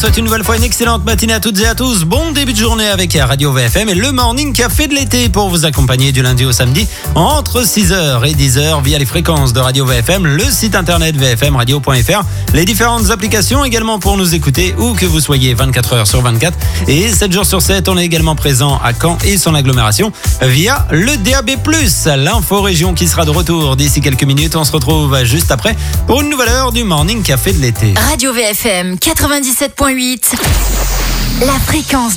souhaite une nouvelle fois une excellente matinée à toutes et à tous. Bon début de journée avec Radio VFM et le Morning Café de l'été pour vous accompagner du lundi au samedi entre 6h et 10h via les fréquences de Radio VFM, le site internet vfmradio.fr, les différentes applications également pour nous écouter où que vous soyez 24h sur 24 et 7 jours sur 7. On est également présent à Caen et son agglomération via le DAB+. L'info région qui sera de retour d'ici quelques minutes. On se retrouve juste après pour une nouvelle heure du Morning Café de l'été. Radio VFM 97.8, la fréquence